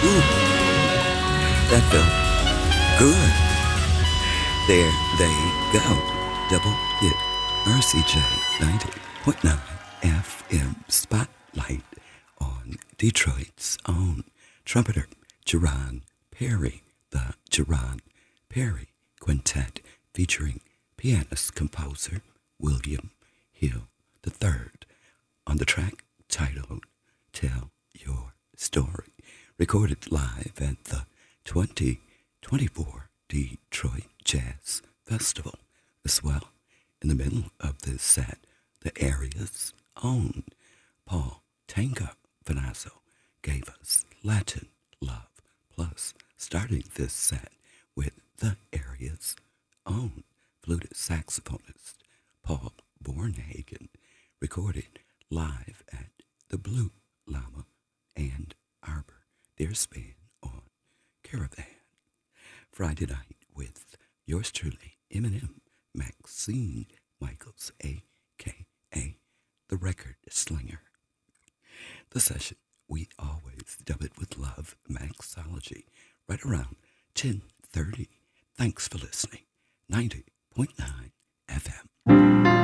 Ooh, that felt good. There they go. Double hit. Mercy J 90.9 FM Spotlight on Detroit's own trumpeter, Jerron Perry, the Jerron Perry Quintet, featuring pianist-composer William Hill III, on the track titled Tell Your Story, recorded live at the 2024 Detroit Jazz Festival. As well, in the middle of this set, the area's own Paul Tango Vanazzo gave us Latin Love, plus starting this set with the area's own fluted saxophonist Paul Bornhagen, recorded live at the Blue Llama and Arbor, their spin on Caravan. Friday night with yours truly, Eminem, Maxine Michaels, a.k.a. the Record Slinger. The session, we always dub it with love, Maxology, right around 10:30. Thanks for listening. 90.9 FM.